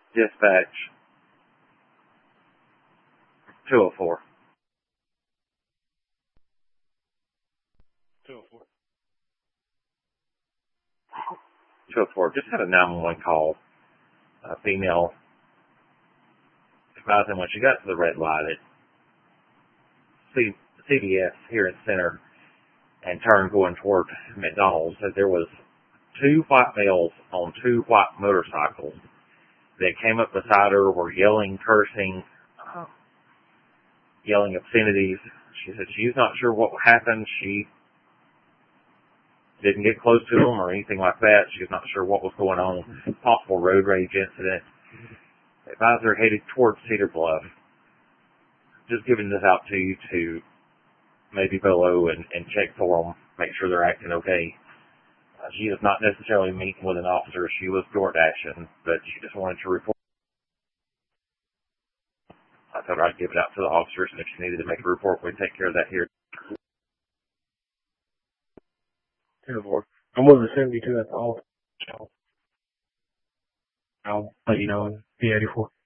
Dispatch 204. 204. 204. Just had a 911 call. A female advising when she got to the red light at CVS here in Center and turned going toward McDonald's, that there was two white males on two white motorcycles that came up beside her, were yelling, cursing, yelling obscenities. She said she's not sure what happened. She didn't get close to them or anything like that. She's not sure what was going on. Possible road rage incident. Advisor headed towards Cedar Bluff. Just giving this out to you to maybe below and check for them, make sure they're acting okay. She is not necessarily meeting with an officer. She was door dashing, but she just wanted to report. I told her I'd give it out to the officers, and if she needed to make a report, we'd take care of that here. 204. I'm with the 72 at the office. I'll let you know in P84.